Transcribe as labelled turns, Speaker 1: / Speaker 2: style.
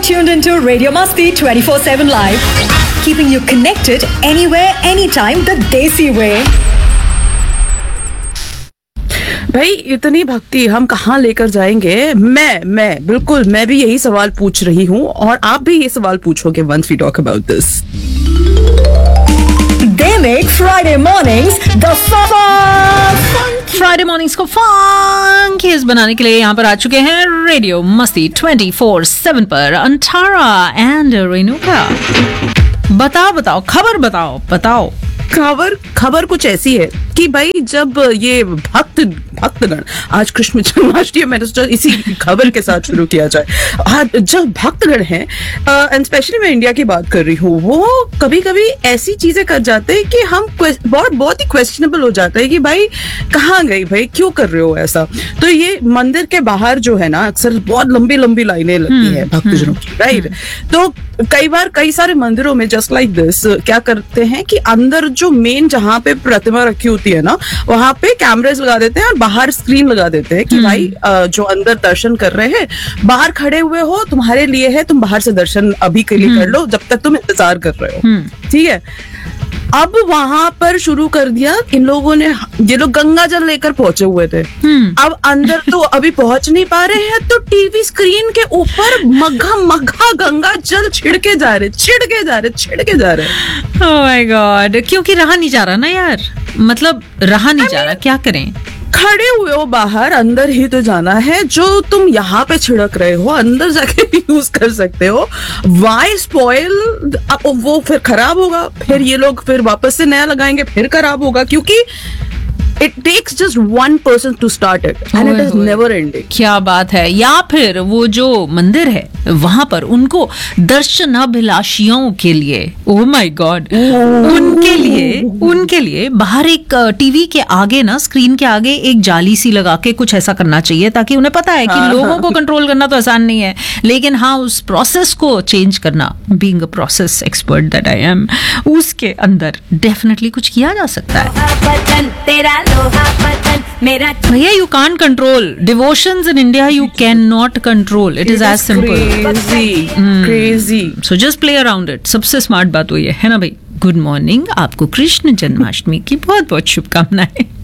Speaker 1: tuned into Radio Masti 24/7 Live, keeping you connected anywhere, anytime the Desi way.
Speaker 2: भाई इतनी भक्ति हम कहाँ लेकर जाएंगे? मैं बिल्कुल मैं भी यही सवाल पूछ रही हूँ और आप भी ये सवाल पूछोगे once we talk about this.
Speaker 1: They make Friday mornings the fun.
Speaker 3: Friday mornings को फंकीज बनाने के लिए यहाँ पर आ चुके हैं रेडियो मस्ती 24/7 पर अंटारा एंड रेणुका। बताओ खबर खबर कुछ ऐसी है कि भाई जब ये भक्तगण आज कृष्ण जन्माष्टमी, मैंने सोचा इसी खबर के साथ शुरू किया जाए। जब भक्तगण हैं एंड स्पेशली मैं इंडिया की बात कर रही हूँ, वो कभी कभी ऐसी चीजें कर जाते हैं कि हम बहुत ही क्वेश्चनेबल हो जाता है कि भाई कहाँ गई, भाई क्यों कर रहे हो ऐसा। तो ये मंदिर के बाहर जो है ना, अक्सर बहुत लंबी लाइनें लगती है भक्तजनों की, राइट। तो कई बार कई सारे मंदिरों में जस्ट लाइक दिस क्या करते हैं कि अंदर जो मेन जहाँ पे प्रतिमा रखी होती है ना, वहां पे कैमरेज लगा देते हैं और बाहर स्क्रीन लगा देते हैं कि भाई जो अंदर दर्शन कर रहे हैं बाहर खड़े हुए हो, तुम्हारे लिए है, तुम बाहर से दर्शन अभी के लिए कर लो जब तक तुम इंतजार कर रहे हो, ठीक है। अब वहां पर शुरू कर दिया इन लोगों ने, ये लोग गंगा जल लेकर पहुंचे हुए थे। अब अंदर तो अभी पहुंच नहीं पा रहे हैं, तो टीवी स्क्रीन के ऊपर मग्घा गंगा जल छिड़के जा रहे। ओह माय गॉड, क्योंकि रहा नहीं जा रहा ना यार, मतलब रहा नहीं जा रहा, क्या करें।
Speaker 2: खड़े हुए हो बाहर, अंदर ही तो जाना है, जो तुम यहाँ पे छिड़क रहे हो अंदर जाके भी यूज कर सकते हो। वाई स्पॉइल, वो फिर खराब होगा, फिर ये लोग फिर वापस से नया लगाएंगे, फिर खराब होगा, क्योंकि it takes just one person to start it and it is never ending.
Speaker 3: क्या बात है। या फिर वो जो मंदिर है वहां पर उनको दर्शनाभिलाषियों के लिए, ओह माय गॉड, उनके लिए बाहर एक टीवी के आगे ना, स्क्रीन के आगे एक जाली सी लगा के कुछ ऐसा करना चाहिए, ताकि उन्हें पता है कि लोगों को कंट्रोल करना तो आसान नहीं है, लेकिन हाँ उस प्रोसेस को चेंज करना, being a process expert that I am, उसके अंदर डेफिनेटली कुछ किया जा सकता है। भैया, you can't control devotions in India. You cannot control. It is as simple.
Speaker 2: Crazy.
Speaker 3: So just play around it. सबसे स्मार्ट बात वही है ना भाई। गुड मॉर्निंग, आपको कृष्ण जन्माष्टमी की बहुत बहुत शुभकामनाएं।